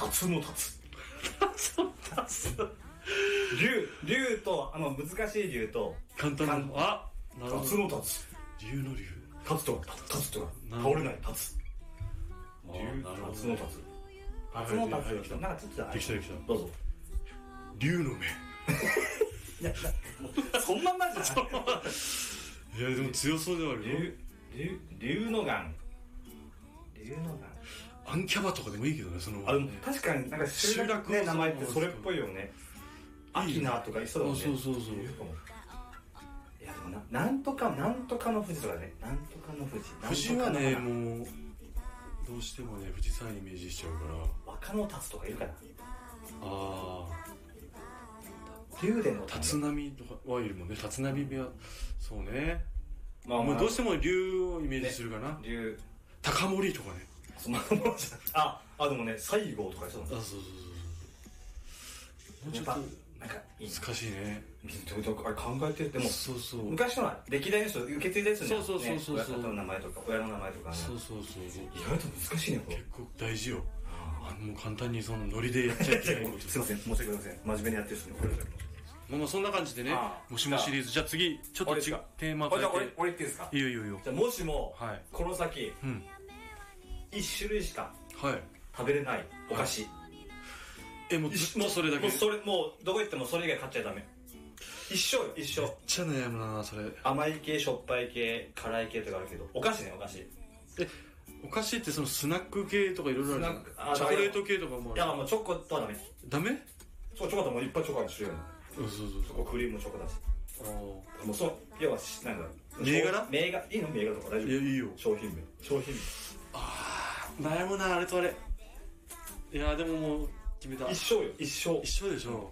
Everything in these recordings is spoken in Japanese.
辰の辰。辰の辰。竜と、難しい竜と、 簡単な、あ、なるほど。 辰の辰。 竜の竜。 立つとか、倒れない、立つ。竜、辰の辰。辰の辰。なんかちょっとできた。 どうぞ。 竜の目。 いや、そんなまじゃない。 いや、でも強そうではあるよ。 竜の眼。 アンキャバとかでもいいけどね、その。 でも確かになんか集落ね、名前ってそれっぽいよね。アキナとかいそうだもんね。 そう。 いやでもなんとかの富士とかね。なんとかの富士。 富士はね、もう、どうしてもね、富士山イメージしちゃうから。 若野達とかいるかな。竜での立浪とかはいるもんね。立浪部屋。そうね。もうどうしても竜をイメージするかな。 竜。 高森とかね。 そんなものじゃでもね、西郷とかそうだね。 そう。もうちょっと、 なんか難しいね。 あれ考えてる。でも、 そう。 昔のは歴代の人受け継いだやつね。 そう。 親方の名前とか、親の名前とかね。 そう。 意外と難しいね、これ。 結構大事よ。もう簡単にそのノリでやっちゃいけないこと。 すいません、申し訳ございません。真面目にやってるっすね、これ。 まあそんな感じでね、もしもシリーズ。じゃあ次、ちょっとテーマ変えて。 じゃあ俺言っていいですか？ いいよ。 じゃあもしも、この先、一種類しか食べれないお菓子。 もうそれだけ？ もうどこ行ってもそれ以外買っちゃダメ。一生。めっちゃ悩むな、それ。 甘い系、しょっぱい系、辛い系とかあるけど、お菓子ね、お菓子。 お菓子ってそのスナック系とかいろいろあるじゃん。チョコレート系とかもある。 いや、もうチョコとはダメ。 ダメ？ そう、チョコともいっぱいチョコある種類。 そう。 そこクリームチョコだし。もう要は、なんか、 銘柄いいの銘柄とか大丈夫？ いいよ。 商品名。 悩むな、あれとあれ。いや、でももう、決めた。 一生よ、一生でしょ。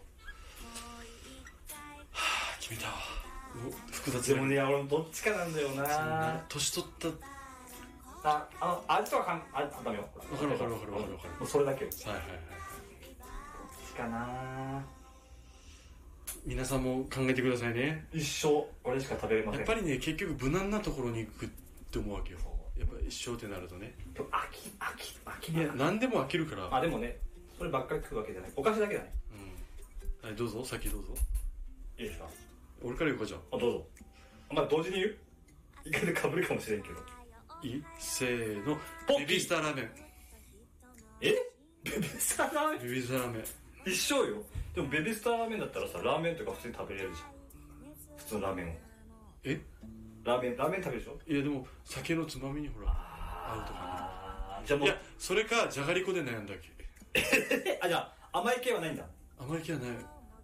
決めたわ。複雑でもね、俺どっちかなんだよな。 年取った。 味とかダメよ。 わかる。 もうそれだけよ。 はい。 かな。 皆さんも考えてくださいね。 一生俺しか食べれません。 やっぱりね、結局無難なところに行くって思うわけよ。やっぱ一生ってなるとね。 飽きいや、何でも飽きるから。 でもね、そればっかり食うわけじゃない。お菓子だけだね。 はい、どうぞ、先どうぞ。 いいですか？ 俺から言うか、じゃあ。 どうぞ。同時に言う？一回で被るかもしれんけど。 いい？せーの。ベビースターラーメン。 ベビースターラーメン一生よ。でもベビースターラーメンだったらさ、ラーメンとか普通に食べれるじゃん。普通のラーメンを。ラーメン食べるでしょ？ いや、でも酒のつまみにほら合うとかね。じゃあもう、いや、 それかじゃがりこで悩んだっけ。 じゃあ甘い系はないんだ。 甘い系はない。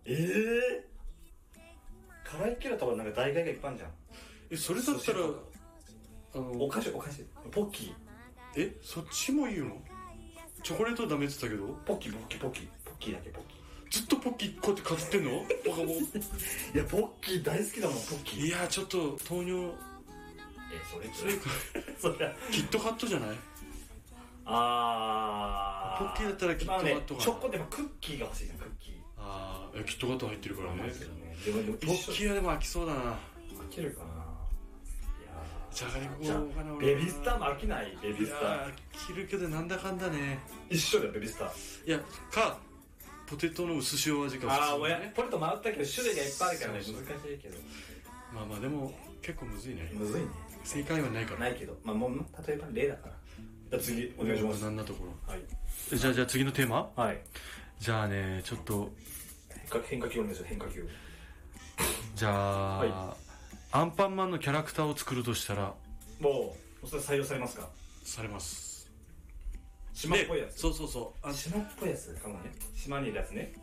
辛い系だったらなんか代替がいっぱいあるじゃん。 それだったらお菓子ポッキー。そっちも言うの？チョコレートダメって言ったけど。 ポッキーだけポッキー。 ずっとポッキーこうやって買ってんの？バカもん。いや、ポッキー大好きだもん、ポッキー。 いや、ちょっと糖尿。 それキットカットじゃない？ポッキーだったらキットカットかな。 チョコってクッキーが欲しいじゃん、クッキー。 キットカット入ってるからね。 でもポッキーはでも飽きそうだな。 飽きるかな。 じゃがりこかな。 ベビースターも飽きない？ベビースター飽きるけどなんだかんだね。 一緒だよ、ベビースター。 いや、ポテトの薄塩味か普通ね。ポテト回ったけど種類がいっぱいあるからね、難しいけど。 まあでも結構むずいね。 むずいね。 正解はないから。 ないけど、もう例えば例だから。じゃあ次お願いします。 無難なところ。 はい。 じゃあ次のテーマ？ はい。 じゃあね、ちょっと変化球お願いします。変化球。 じゃあアンパンマンのキャラクターを作るとしたら、 もうそれ採用されますか？ されます。 島っぽいやつ。 そう。 島っぽいやつかもね。島にいるやつね。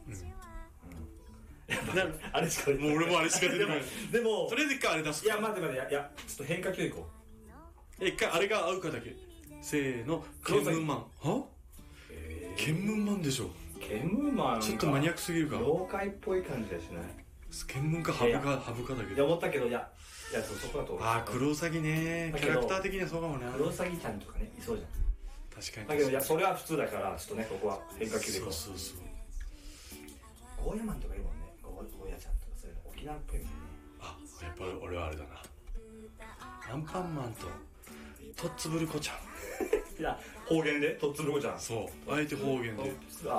あれしかもう俺もあれしか出てこない。 でもとりあえず一回あれ出す。 いや待って、いやちょっと変化球いこう。一回あれが合うかだけ。せーの。ケンムーマン。ケンムーマンでしょ。 ケンムーマンちょっとマニアックすぎるか。 妖怪っぽい感じだしない。 ケンムーかハブかだけど。 いや思ったけど、いやそこだと。 クロウサギね。キャラクター的にはそうかもね。 クロウサギちゃんとかね、いそうじゃん。 確かに。 だけどいやそれは普通だからちょっとね、ここは変化球でいこう。 そう。 ゴーヤマンとかいるもんね。ゴーヤちゃんとかそういうの沖縄っぽいもんね。 やっぱ俺はあれだな。アンパンマンとトッツブルコちゃん。 いや方言でトッツブルコちゃん。 そう。あえて方言で。